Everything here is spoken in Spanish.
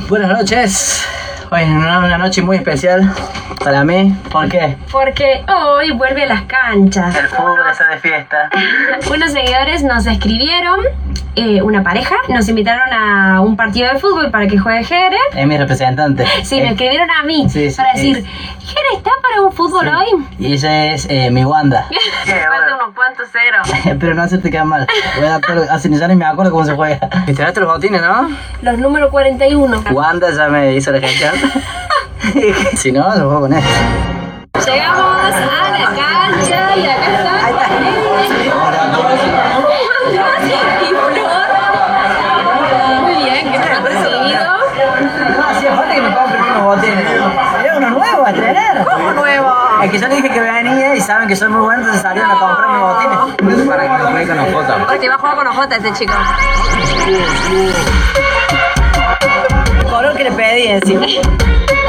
Buenas noches. Hoy es una noche muy especial para mí. ¿Por qué? Porque hoy vuelve a las canchas. El fútbol está de fiesta. Unos seguidores nos escribieron, una pareja, nos invitaron a un partido de fútbol para que juegue Jere. Es mi representante. Sí, me escribieron a mí para decir, Jere, ¿está para un fútbol hoy? Y ella es mi Wanda. Falta unos cuantos ceros. Pero no se te queda mal. Voy a adaptar, hace ya ni me acuerdo cómo se juega. Instalaste los botines, ¿no? Los números 41. Wanda ya me hizo la gestión. Si no, yo juego con esto. Llegamos a la cancha y acá está. Ahí está. Y Flor. Muy bien, que me han recibido. No, hacía falta que me compren unos botines. Sería uno nuevo a estrenar. ¿Cómo nuevo? Es que yo le dije que venía y saben que soy muy bueno, entonces salieron a comprarme botines. Para que me juegue con OJ. Porque va a jugar con OJ este chico. El color que le pedí encima.